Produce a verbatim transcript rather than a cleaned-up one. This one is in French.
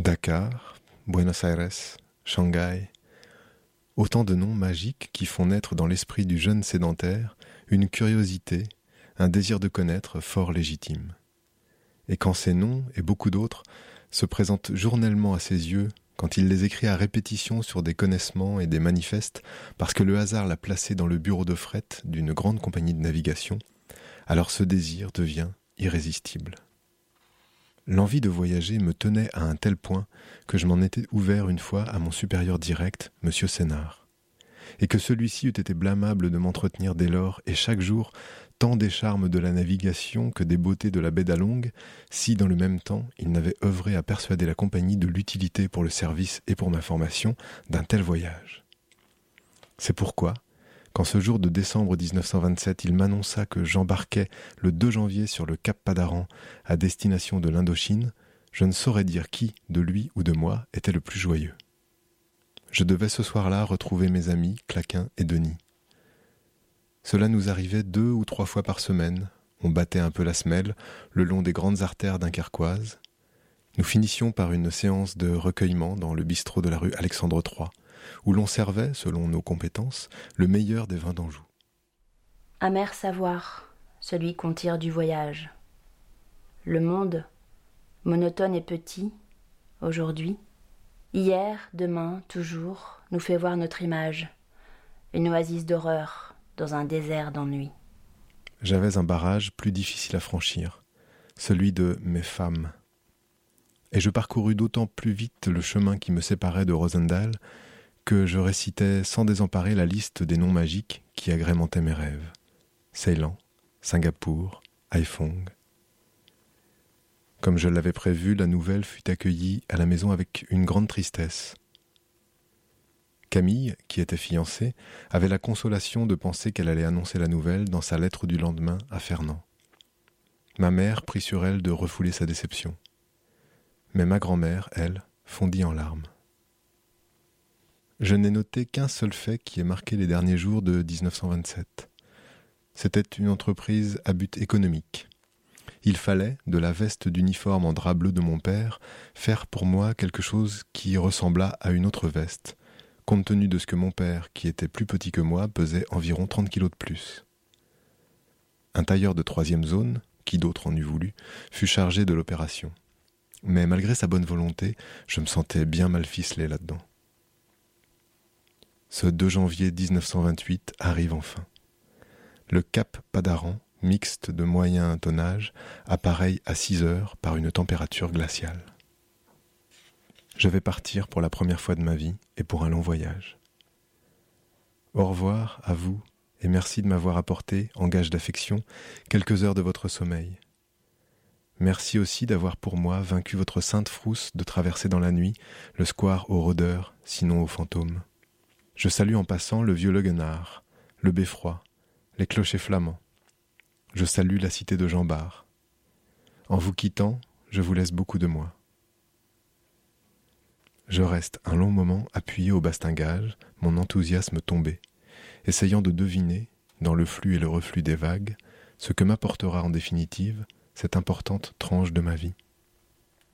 Dakar, Buenos Aires, Shanghai, autant de noms magiques qui font naître dans l'esprit du jeune sédentaire une curiosité, un désir de connaître fort légitime. Et quand ces noms, et beaucoup d'autres, se présentent journellement à ses yeux, quand il les écrit à répétition sur des connaissements et des manifestes, parce que le hasard l'a placé dans le bureau de fret d'une grande compagnie de navigation, alors ce désir devient irrésistible. L'envie de voyager me tenait à un tel point que je m'en étais ouvert une fois à mon supérieur direct, M. Sénard, et que celui-ci eût été blâmable de m'entretenir dès lors et chaque jour tant des charmes de la navigation que des beautés de la baie d'Along, si dans le même temps il n'avait œuvré à persuader la compagnie de l'utilité pour le service et pour ma formation d'un tel voyage. C'est pourquoi, quand ce jour de décembre dix-neuf cent vingt-sept, il m'annonça que j'embarquais le deux janvier sur le Cap Padaran à destination de l'Indochine, je ne saurais dire qui, de lui ou de moi, était le plus joyeux. Je devais ce soir-là retrouver mes amis, Claquin et Denis. Cela nous arrivait deux ou trois fois par semaine. On battait un peu la semelle le long des grandes artères dunkerquoises. Nous finissions par une séance de recueillement dans le bistrot de la rue Alexandre trois, où l'on servait, selon nos compétences, le meilleur des vins d'Anjou. Amer savoir, celui qu'on tire du voyage. Le monde, monotone et petit, aujourd'hui, hier, demain, toujours, nous fait voir notre image, une oasis d'horreur dans un désert d'ennui. J'avais un barrage plus difficile à franchir, celui de mes femmes. Et je parcourus d'autant plus vite le chemin qui me séparait de Rosendael que je récitais sans désemparer la liste des noms magiques qui agrémentaient mes rêves. Ceylan, Singapour, Haiphong. Comme je l'avais prévu, la nouvelle fut accueillie à la maison avec une grande tristesse. Camille, qui était fiancée, avait la consolation de penser qu'elle allait annoncer la nouvelle dans sa lettre du lendemain à Fernand. Ma mère prit sur elle de refouler sa déception. Mais ma grand-mère, elle, fondit en larmes. Je n'ai noté qu'un seul fait qui ait marqué les derniers jours de dix-neuf cent vingt-sept. C'était une entreprise à but économique. Il fallait, de la veste d'uniforme en drap bleu de mon père, faire pour moi quelque chose qui ressemblât à une autre veste, compte tenu de ce que mon père, qui était plus petit que moi, pesait environ trente kilos de plus. Un tailleur de troisième zone, qui d'autre en eût voulu, fut chargé de l'opération. Mais malgré sa bonne volonté, je me sentais bien mal ficelé là-dedans. Ce deux janvier dix-neuf cent vingt-huit arrive enfin. Le Cap Padaran, mixte de moyen tonnage, appareille à six heures par une température glaciale. Je vais partir pour la première fois de ma vie et pour un long voyage. Au revoir à vous et merci de m'avoir apporté, en gage d'affection, quelques heures de votre sommeil. Merci aussi d'avoir pour moi vaincu votre sainte frousse de traverser dans la nuit le square aux rôdeurs, sinon aux fantômes. Je salue en passant le vieux Leguenard, le Beffroi, les clochers flamands. Je salue la cité de Jean Bart. En vous quittant, je vous laisse beaucoup de moi. Je reste un long moment appuyé au bastingage, mon enthousiasme tombé, essayant de deviner, dans le flux et le reflux des vagues, ce que m'apportera en définitive cette importante tranche de ma vie.